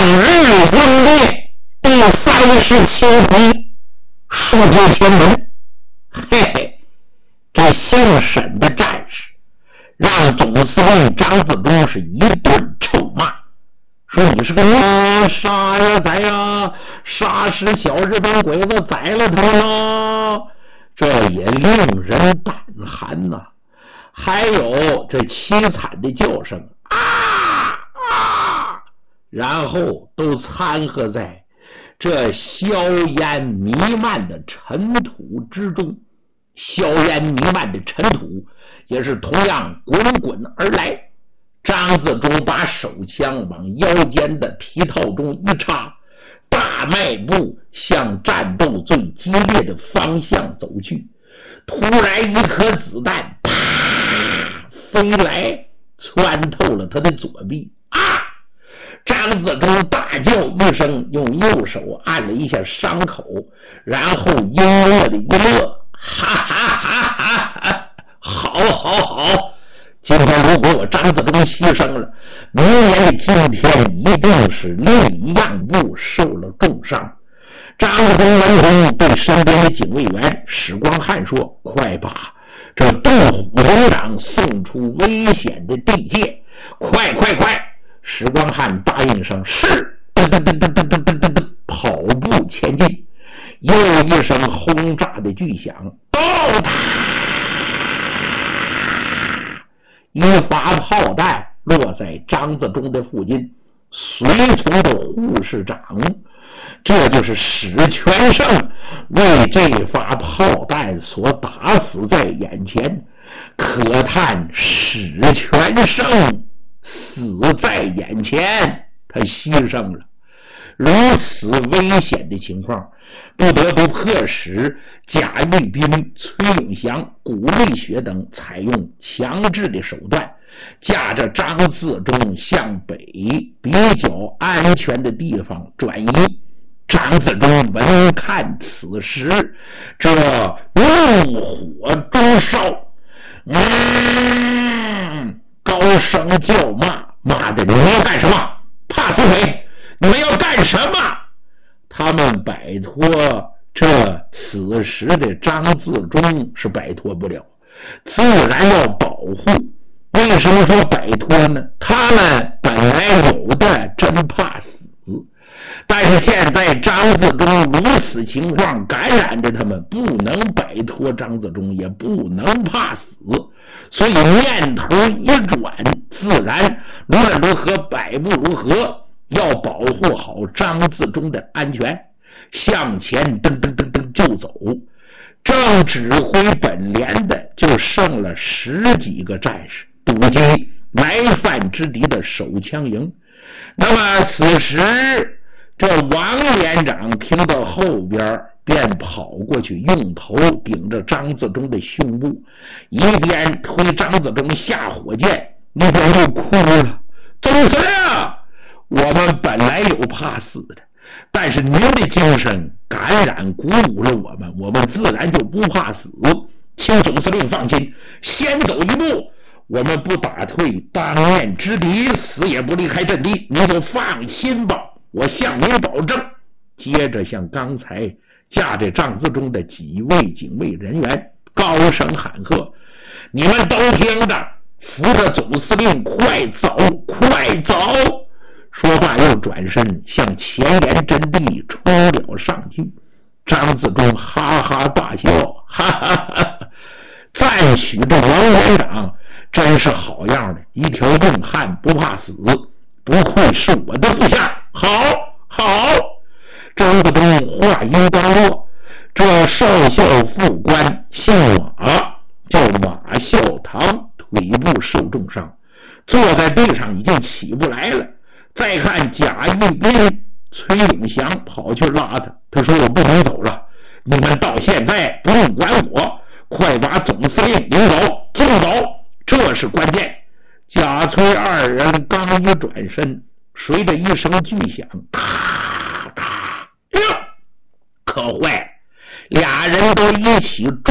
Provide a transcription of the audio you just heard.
日分列第37回数据天文。嘿嘿，这姓沈的战士让总司令张自忠是一顿臭骂，说你是个杀呀宰呀，杀死小日本鬼子，宰了他了，这也令人胆寒呐。还有这凄惨的叫声啊啊，然后都掺和在这硝烟弥漫的尘土之中。硝烟弥漫的尘土也是同样滚滚而来。张自忠把手枪往腰间的皮套中一插，大迈步向战斗最激烈的方向走去。突然一颗子弹啪飞来，穿透了他的左臂啊！张自忠大叫一声，用右手按了一下伤口，然后阴乐的一乐，哈哈哈哈！好好好，今天如果我张自忠牺牲了，明年的今天一定是另一样又受了重伤。张自忠闻听，对身边的警卫员史光汉说：“快把这洞虎营长送出危险的地界，快快快！”史光汉答应声：“是。”跑步前进。又一声轰炸的巨响，到他一发炮弹落在张自忠的附近，随从的护士长，这就是史全胜，为这发炮弹所打死在眼前。可叹史全胜死在眼前，他牺牲了。如此危险的情况，不得不迫使贾玉斌、崔永祥、古立学等采用强制的手段，驾着张自忠向北比较安全的地方转移。张自忠闻看此时，这怒火中烧，高声叫骂，骂的你们要干什么？怕死鬼！你们要干什么？他们摆脱这此时的张自忠是摆脱不了，自然要保护。为什么说摆脱呢？他们本来有的真怕死，但是现在张自忠如此情况感染着他们，不能摆脱张自忠，也不能怕死，所以念头一转，自然无论如何百步如何要保护好张自忠的安全，向前噔噔噔噔就走。正指挥本连的就剩了10几个战士，堵击来犯之敌的手枪营。那么此时这王连长听到后边，便跑过去，用头顶着张自忠的胸部，一边推张自忠下火箭，一边就哭了：“总司令，我们本来有怕死的，但是您的精神感染鼓舞了我们，我们自然就不怕死。请总司令放心，先走一步，我们不打退当面之敌，死也不离开阵地，您就放心吧，我向您保证。”接着向刚才驾着张自忠的几位警卫人员高声喊喝：“你们都听着，扶着总司令快走，快走！”说罢又转身向前沿阵地冲了上去。张自忠哈哈大笑，哈哈哈，赞许这王连长真是好样的，一条硬汉不怕死，不愧是我的部下，好好。张自忠话音刚落，这少校副官姓马，叫马孝堂，腿部受重伤，坐在地上已经起不来了。再看贾玉斌、崔永祥跑去拉他，他说：“我不能走了，你们到现在不用管我，快把总司令领走，送走，这是关键。”贾崔二人刚一转身，随着一声巨响，咔咔，可坏，俩人都一起